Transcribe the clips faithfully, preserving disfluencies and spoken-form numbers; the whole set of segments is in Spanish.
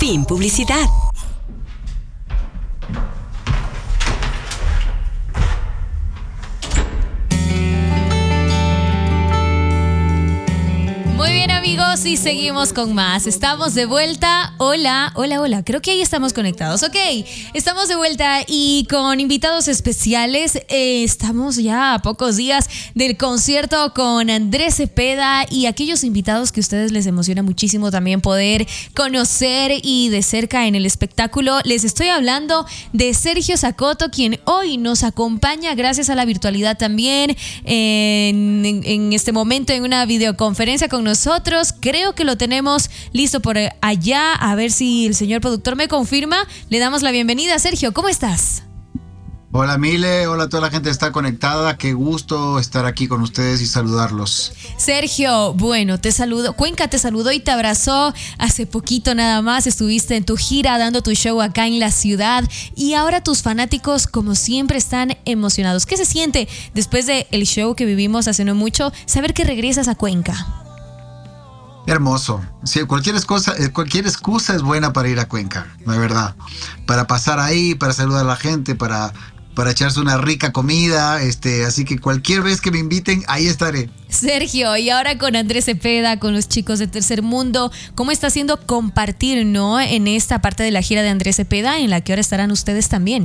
Sin publicidad. Amigos, y seguimos con más. Estamos de vuelta. Hola, hola, hola. Creo que ahí estamos conectados. Ok, estamos de vuelta y con invitados especiales. Eh, estamos ya a pocos días del concierto con Andrés Cepeda y aquellos invitados que a ustedes les emociona muchísimo también poder conocer y de cerca en el espectáculo. Les estoy hablando de Sergio Zacoto, quien hoy nos acompaña gracias a la virtualidad también en, en, en este momento en una videoconferencia con nosotros. Creo que lo tenemos listo por allá. A ver si el señor productor me confirma. Le damos la bienvenida. Sergio, ¿cómo estás? Hola Mile, hola a toda la gente que está conectada. Qué gusto estar aquí con ustedes y saludarlos. Sergio, bueno, te saludo. Cuenca te saludó y te abrazó hace poquito nada más. Estuviste en tu gira dando tu show acá en la ciudad y ahora tus fanáticos, como siempre, están emocionados. ¿Qué se siente después del show que vivimos hace no mucho, saber que regresas a Cuenca? Hermoso. Sí, cualquier excusa, cualquier excusa es buena para ir a Cuenca, la verdad. Para pasar ahí, para saludar a la gente, para, para echarse una rica comida. Este, así que cualquier vez que me inviten, ahí estaré. Sergio, y ahora con Andrés Cepeda, con los chicos de Tercer Mundo, ¿cómo está haciendo compartir, ¿no? En esta parte de la gira de Andrés Cepeda, en la que ahora estarán ustedes también?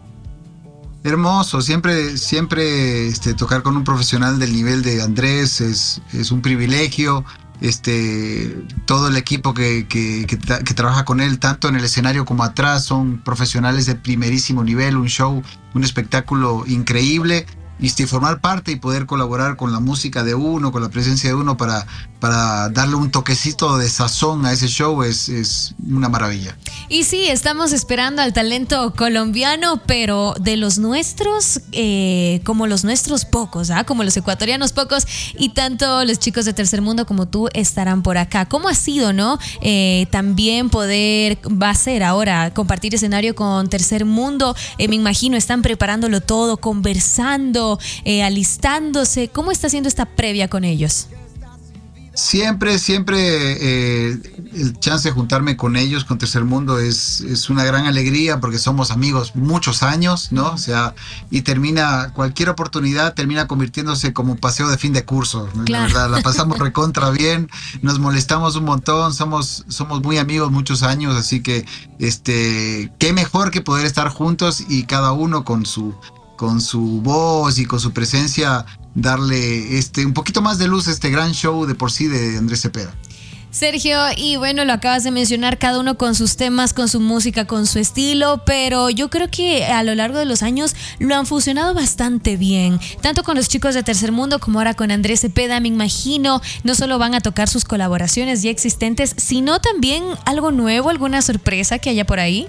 Hermoso, siempre, siempre este, tocar con un profesional del nivel de Andrés es, es un privilegio. Este, todo el equipo que, que, que, que trabaja con él, tanto en el escenario como atrás, son profesionales de primerísimo nivel, un show, un espectáculo increíble. Y este, formar parte y poder colaborar con la música de uno, con la presencia de uno para, para darle un toquecito de sazón a ese show es, es una maravilla. Y sí, estamos esperando al talento colombiano, pero de los nuestros, eh, como los nuestros pocos, ¿ah? Como los ecuatorianos pocos, y tanto los chicos de Tercer Mundo como tú estarán por acá. ¿Cómo ha sido, no? Eh, también poder, va a ser ahora, compartir escenario con Tercer Mundo. Eh, me imagino, están preparándolo todo, conversando, Eh, alistándose. ¿Cómo está haciendo esta previa con ellos? Siempre, siempre eh, el chance de juntarme con ellos, con Tercer Mundo, es, es una gran alegría porque somos amigos muchos años, ¿no? O sea, y termina, cualquier oportunidad termina convirtiéndose como un paseo de fin de curso, ¿no? Claro. La verdad, la pasamos recontra bien, nos molestamos un montón, somos, somos muy amigos muchos años, así que este, qué mejor que poder estar juntos y cada uno con su con su voz y con su presencia darle este un poquito más de luz a este gran show de por sí de Andrés Cepeda. Sergio, y bueno, lo acabas de mencionar, cada uno con sus temas, con su música, con su estilo, pero yo creo que a lo largo de los años lo han fusionado bastante bien, tanto con los chicos de Tercer Mundo como ahora con Andrés Cepeda. Me imagino, no solo van a tocar sus colaboraciones ya existentes, sino también algo nuevo, alguna sorpresa que haya por ahí.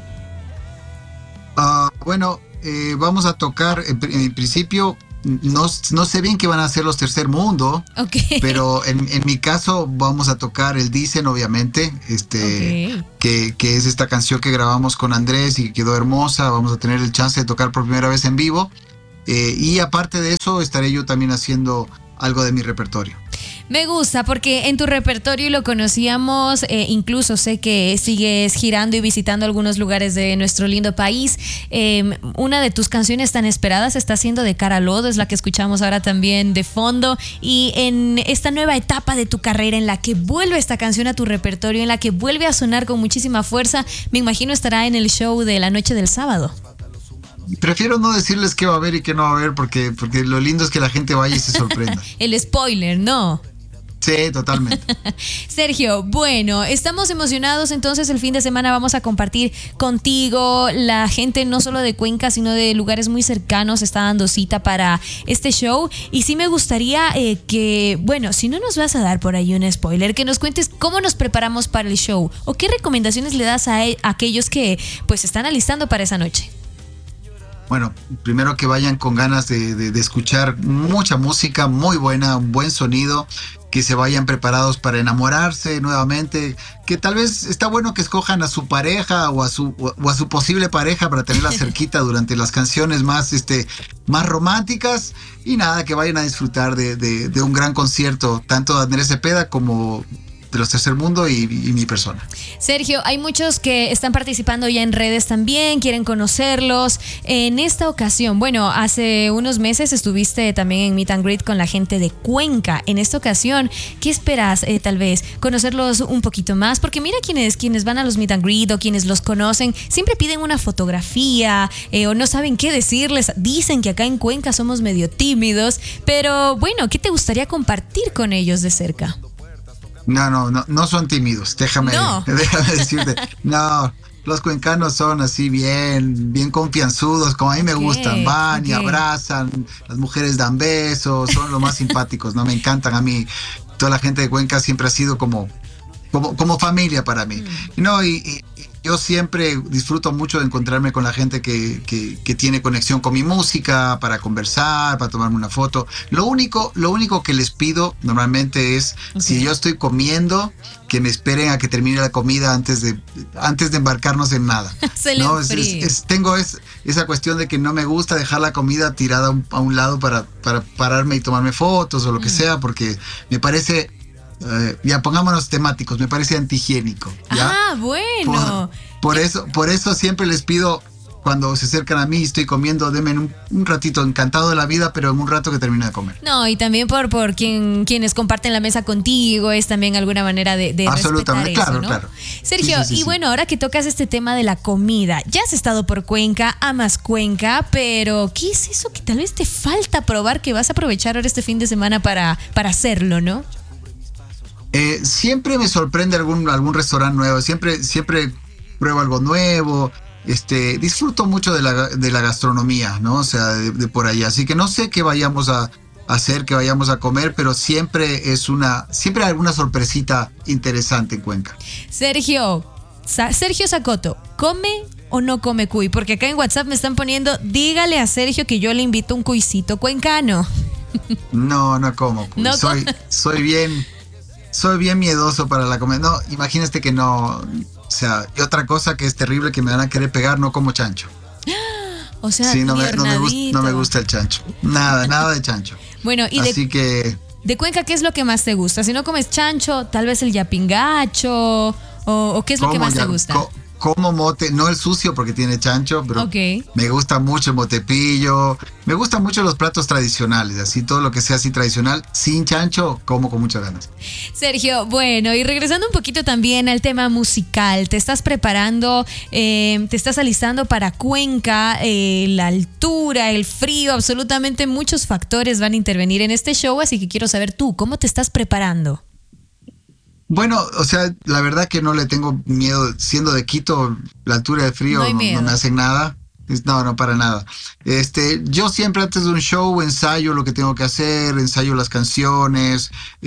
Uh, bueno, Eh, vamos a tocar, en, en principio, no, no sé bien qué van a hacer los Tercer Mundo, okay. pero en, en mi caso vamos a tocar el Dicen, obviamente, este, okay. que, que es esta canción que grabamos con Andrés y quedó hermosa. Vamos a tener el chance de tocar por primera vez en vivo, eh, y aparte de eso estaré yo también haciendo algo de mi repertorio. Me gusta porque en tu repertorio lo conocíamos, eh, incluso sé que sigues girando y visitando algunos lugares de nuestro lindo país. Eh, una de tus canciones tan esperadas está siendo De Cara al Lodo, es la que escuchamos ahora también de fondo. Y en esta nueva etapa de tu carrera en la que vuelve esta canción a tu repertorio, en la que vuelve a sonar con muchísima fuerza, me imagino estará en el show de la noche del sábado. Prefiero no decirles qué va a haber y qué no va a haber porque, porque lo lindo es que la gente vaya y se sorprenda. El spoiler, ¿no? Sí, totalmente. Sergio, bueno, estamos emocionados, entonces el fin de semana vamos a compartir contigo. La gente no solo de Cuenca, sino de lugares muy cercanos está dando cita para este show. Y sí me gustaría eh, que, bueno, si no nos vas a dar por ahí un spoiler, que nos cuentes cómo nos preparamos para el show o qué recomendaciones le das a, a aquellos que pues se están alistando para esa noche. Bueno, primero que vayan con ganas de, de, de escuchar mucha música muy buena, un buen sonido, que se vayan preparados para enamorarse nuevamente, que tal vez está bueno que escojan a su pareja o a su, o a su posible pareja para tenerla cerquita durante las canciones más, este, más románticas, y nada, que vayan a disfrutar de, de, de un gran concierto, tanto de Andrés Cepeda como de los tercer mundo y, y mi persona. Sergio, hay muchos que están participando ya en redes también, quieren conocerlos. En esta ocasión, bueno, hace unos meses estuviste también en Meet and Greet con la gente de Cuenca. En esta ocasión, ¿qué esperas eh, tal vez? Conocerlos un poquito más, porque mira quienes, quienes van a los Meet and Greet o quienes los conocen, siempre piden una fotografía eh, o no saben qué decirles. Dicen que acá en Cuenca somos medio tímidos, pero bueno, ¿qué te gustaría compartir con ellos de cerca? No, no, no, no son tímidos, déjame, no. déjame decirte. No, los cuencanos son así bien, bien confianzudos, como a mí me okay, gustan, van okay. y abrazan, las mujeres dan besos, son los más simpáticos, no me encantan a mí. Toda la gente de Cuenca siempre ha sido como, como, como familia para mí. Mm. No, y, y yo siempre disfruto mucho de encontrarme con la gente que, que, que tiene conexión con mi música, para conversar, para tomarme una foto. Lo único, lo único que les pido normalmente es, okay. si yo estoy comiendo, que me esperen a que termine la comida antes de, antes de embarcarnos en nada. Se ¿no? es, es, es, tengo es, esa cuestión de que no me gusta dejar la comida tirada a un, a un lado para, para pararme y tomarme fotos o lo que mm. sea, porque me parece... Uh, ya pongámonos temáticos, me parece antihigiénico. ¿ya? Ah, bueno. Por, por eso, por eso siempre les pido, cuando se acercan a mí y estoy comiendo, denme un, un ratito, encantado de la vida, pero en un rato que termine de comer. No, y también por, por quien, quienes comparten la mesa contigo, es también alguna manera de, de absolutamente, respetar claro, eso, ¿no? claro. Sergio, sí, sí, sí, y sí. bueno, ahora que tocas este tema de la comida, ya has estado por Cuenca, amas Cuenca, pero ¿qué es eso que tal vez te falta probar, que vas a aprovechar ahora este fin de semana para, para hacerlo, ¿no? Eh, siempre me sorprende algún, algún restaurante nuevo, siempre, siempre pruebo algo nuevo, este, disfruto mucho de la, de la gastronomía, ¿no? O sea, de, de por allá. Así que no sé qué vayamos a hacer, qué vayamos a comer, pero siempre es una, siempre hay alguna sorpresita interesante en Cuenca. Sergio, Sa- Sergio Sacoto, ¿come o no come cuy? Porque acá en WhatsApp me están poniendo, dígale a Sergio que yo le invito un cuisito cuencano. No, no como cuy. ¿No soy, com- soy bien... Soy bien miedoso para la comida. No, imagínate que no... O sea, y otra cosa que es terrible, que me van a querer pegar, no como chancho. O sea, sí, no me, no, me gusta, no me gusta el chancho. Nada, nada de chancho. Bueno, y Así de, que... de Cuenca, ¿qué es lo que más te gusta? Si no comes chancho, tal vez el yapingacho, o, o ¿qué es lo que más ya, te gusta? Co- como mote, no el sucio porque tiene chancho, pero okay. me gusta mucho el motepillo, me gustan mucho los platos tradicionales, así todo lo que sea así tradicional, sin chancho, como con muchas ganas. Sergio, bueno, y regresando un poquito también al tema musical, te estás preparando, eh, te estás alistando para Cuenca, eh, la altura, el frío, absolutamente muchos factores van a intervenir en este show, así que quiero saber tú, ¿cómo te estás preparando? Bueno, o sea, la verdad que no le tengo miedo. Siendo de Quito, la altura y el frío no, no, no me hacen nada. No, no, para nada. Este, yo siempre antes de un show ensayo lo que tengo que hacer, ensayo las canciones,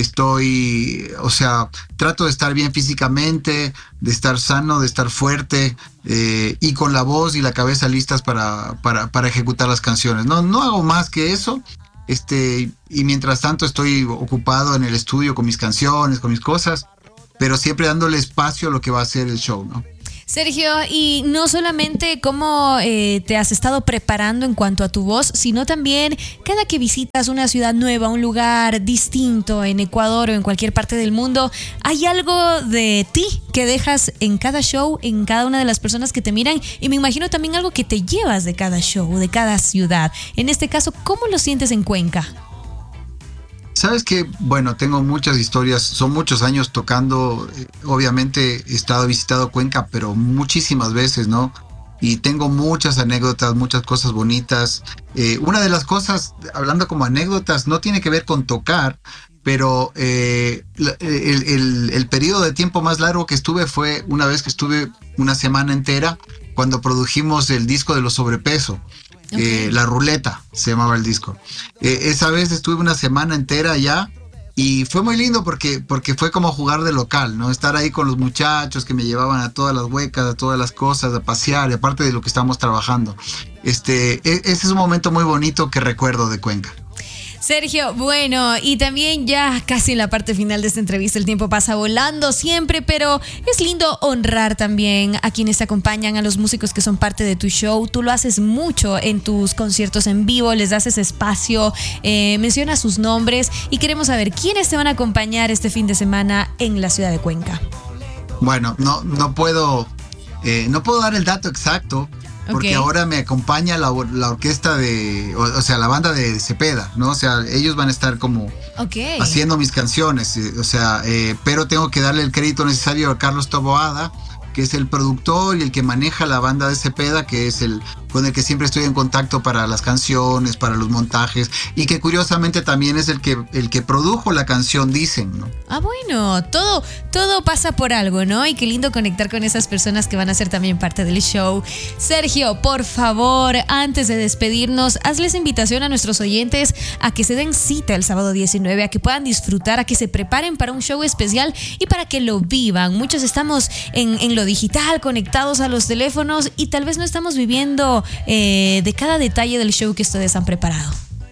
estoy, o sea, trato de estar bien físicamente, de estar sano, de estar fuerte eh, y con la voz y la cabeza listas para, para, para ejecutar las canciones. No, no hago más que eso. Este, y mientras tanto estoy ocupado en el estudio con mis canciones, con mis cosas, pero siempre dándole espacio a lo que va a ser el show, ¿no? Sergio, y no solamente cómo eh, te has estado preparando en cuanto a tu voz, sino también cada que visitas una ciudad nueva, un lugar distinto en Ecuador o en cualquier parte del mundo, ¿hay algo de ti que dejas en cada show, en cada una de las personas que te miran? Y me imagino también algo que te llevas de cada show, de cada ciudad. En este caso, ¿cómo lo sientes en Cuenca? Sabes que, bueno, tengo muchas historias, son muchos años tocando, eh, obviamente he estado visitado Cuenca, pero muchísimas veces, ¿no? Y tengo muchas anécdotas, muchas cosas bonitas. Eh, una de las cosas, hablando como anécdotas, no tiene que ver con tocar, pero eh, el, el, el periodo de tiempo más largo que estuve fue una vez que estuve una semana entera cuando produjimos el disco de Los Sobrepeso. Okay. Eh, La Ruleta se llamaba el disco. Eh, esa vez estuve una semana entera allá y fue muy lindo porque, porque fue como jugar de local, ¿no? Estar ahí con los muchachos que me llevaban a todas las huecas, a todas las cosas, a pasear, y aparte de lo que estábamos trabajando. Este, ese es un momento muy bonito que recuerdo de Cuenca. Sergio, bueno, y también ya casi en la parte final de esta entrevista, el tiempo pasa volando siempre, pero es lindo honrar también a quienes te acompañan, a los músicos que son parte de tu show. Tú lo haces mucho en tus conciertos en vivo, les das ese espacio, eh, mencionas sus nombres y queremos saber quiénes te van a acompañar este fin de semana en la ciudad de Cuenca. Bueno, no, no puedo, eh, no puedo dar el dato exacto. Porque Okay. ahora me acompaña la, la orquesta de, o, o sea, la banda de Cepeda, ¿no? O sea, ellos van a estar como Okay. haciendo mis canciones, eh, o sea, eh, pero tengo que darle el crédito necesario a Carlos Taboada, que es el productor y el que maneja la banda de Cepeda, que es el con el que siempre estoy en contacto para las canciones, para los montajes, y que curiosamente también es el que, el que produjo la canción Dicen, ¿no? Ah, bueno, todo, todo pasa por algo, ¿no? Y qué lindo conectar con esas personas que van a ser también parte del show. Sergio, por favor, antes de despedirnos, hazles invitación a nuestros oyentes a que se den cita el sábado diecinueve, a que puedan disfrutar, a que se preparen para un show especial y para que lo vivan. Muchos estamos en, en lo digital, conectados a los teléfonos y tal vez no estamos viviendo eh, de cada detalle del show que ustedes han preparado.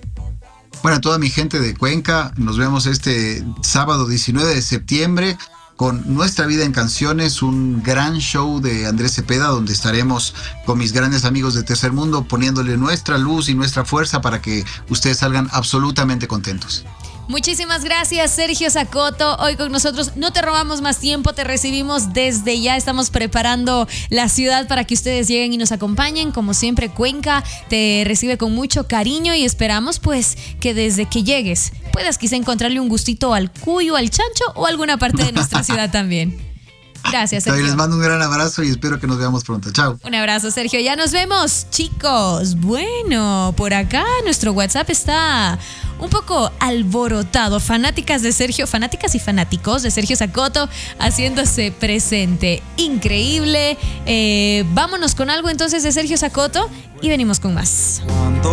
Bueno, toda mi gente de Cuenca, nos vemos este sábado diecinueve de septiembre con Nuestra Vida en Canciones, un gran show de Andrés Cepeda, donde estaremos con mis grandes amigos de Tercer Mundo poniéndole nuestra luz y nuestra fuerza para que ustedes salgan absolutamente contentos. Muchísimas gracias, Sergio Zacoto, hoy con nosotros. No te robamos más tiempo, te recibimos desde ya. Estamos preparando la ciudad para que ustedes lleguen y nos acompañen. Como siempre, Cuenca te recibe con mucho cariño y esperamos pues que desde que llegues puedas quizá encontrarle un gustito al cuyo, al chancho o alguna parte de nuestra ciudad también. Gracias, Sergio. Les mando un gran abrazo y espero que nos veamos pronto. Chao. Un abrazo, Sergio. Ya nos vemos, chicos. Bueno, por acá nuestro WhatsApp está un poco alborotado. Fanáticas de Sergio, fanáticas y fanáticos de Sergio Zacoto haciéndose presente. Increíble. Eh, vámonos con algo entonces de Sergio Zacoto y venimos con más.